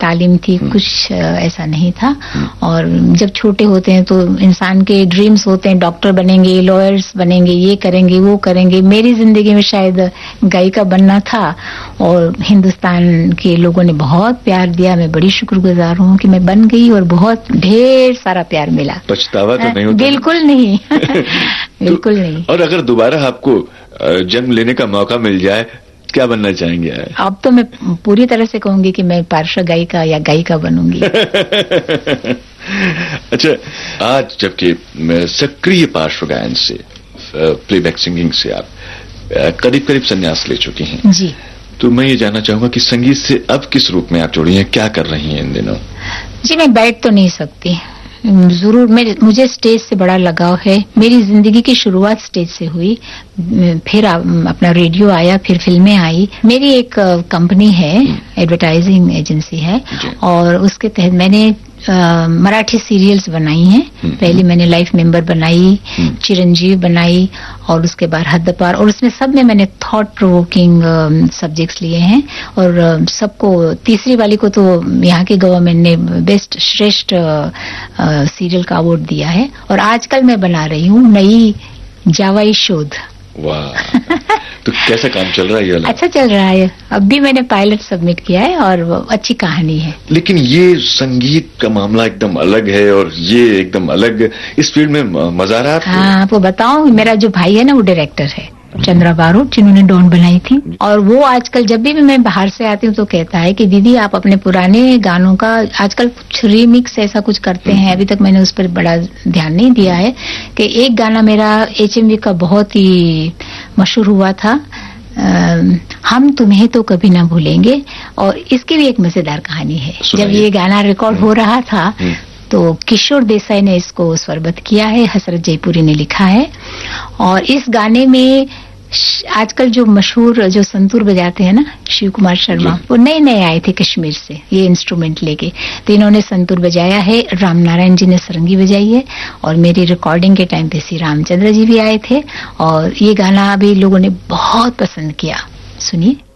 तालीम थी, कुछ ऐसा नहीं था। और जब छोटे होते हैं तो इंसान के ड्रीम्स होते हैं, डॉक्टर बनेंगे, लॉयर्स बनेंगे, ये करेंगे, वो करेंगे। मेरी जिंदगी में शायद गायिका बनना था और हिंदुस्तान के लोगों ने बहुत प्यार दिया। मैं बड़ी शुक्रगुजार हूँ कि मैं बन गई और बहुत ढेर सारा प्यार मिला। पछतावा तो नहीं होता? बिल्कुल नहीं। बिल्कुल नहीं। और अगर दोबारा आपको जन्म लेने का मौका मिल जाए, क्या बनना चाहेंगे? अब तो मैं पूरी तरह से कहूंगी कि मैं पार्श्व गायिका या गायिका बनूंगी। अच्छा, आज जबकि सक्रिय पार्श्व गायन से, प्लेबैक सिंगिंग से आप करीब करीब संन्यास ले चुकी हैं जी, तो मैं ये जानना चाहूंगा कि संगीत से अब किस रूप में आप जुड़ी हैं, क्या कर रही हैं इन दिनों? जी, मैं बैठ तो नहीं सकती, जरूर मुझे स्टेज से बड़ा लगाव है। मेरी जिंदगी की शुरुआत स्टेज से हुई, फिर अपना रेडियो आया, फिर फिल्में आई। मेरी एक कंपनी है, एडवर्टाइजिंग एजेंसी है, और उसके तहत मैंने मराठी सीरियल्स बनाई हैं। पहले मैंने लाइफ मेंबर बनाई, चिरंजीव बनाई, और उसके बाद हद्दपार, और उसमें सब में मैंने थॉट प्रोवोकिंग सब्जेक्ट्स लिए हैं। और सबको, तीसरी वाली को तो यहाँ की गवर्नमेंट ने बेस्ट श्रेष्ठ सीरियल का अवार्ड दिया है। और आजकल मैं बना रही हूँ नई जावाई शोध। वाह, तो कैसा काम चल रहा है ये वाला? अच्छा चल रहा है, अब भी मैंने पायलट सबमिट किया है और अच्छी कहानी है। लेकिन ये संगीत का मामला एकदम अलग है और ये एकदम अलग, इस फील्ड में मजा आ रहा है? हाँ, आपको बताऊं, मेरा जो भाई है ना वो डायरेक्टर है, चंद्रा बारोट, जिन्होंने डॉन बनाई थी। और वो आजकल जब भी मैं बाहर से आती हूँ तो कहता है कि दीदी आप अपने पुराने गानों का आजकल कुछ रीमिक्स ऐसा कुछ करते हैं। अभी तक मैंने उस पर बड़ा ध्यान नहीं दिया है। कि एक गाना मेरा HMV का बहुत ही मशहूर हुआ था, हम तुम्हें तो कभी ना भूलेंगे, और इसकी भी एक मजेदार कहानी है। जब ये गाना रिकॉर्ड हो रहा था तो किशोर देसाई ने इसको स्वरबद्ध किया है, हसरत जयपुरी ने लिखा है। और इस गाने में आजकल जो मशहूर जो संतूर बजाते हैं ना, शिव कुमार शर्मा, वो नए आए थे कश्मीर से ये इंस्ट्रूमेंट लेके, तो इन्होंने संतूर बजाया है। राम नारायण जी ने सरंगी बजाई है, और मेरी रिकॉर्डिंग के टाइम पे श्री रामचंद्र जी भी आए थे। और ये गाना भी लोगों ने बहुत पसंद किया, सुनिए।